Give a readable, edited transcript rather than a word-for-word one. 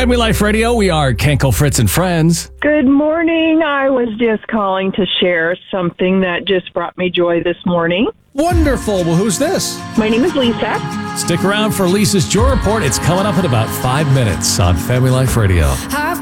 Family Life Radio. We are Kenkel, Fritz, and Friends. Good morning. I was just calling to share something that just brought me joy this morning. Wonderful. Well, who's this? My name is Lisa. Stick around for Lisa's Joy Report. It's coming up in about 5 minutes on Family Life Radio. I've